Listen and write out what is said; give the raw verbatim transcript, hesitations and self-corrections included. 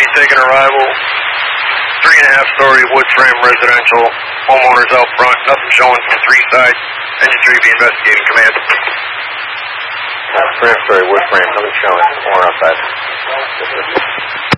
three taking arrival. Three and a half story wood frame residential. Homeowners out front. Nothing showing from three sides. Engine three be investigating. Command. Uh, three and a half story wood frame. Nothing showing. Homeowner outside.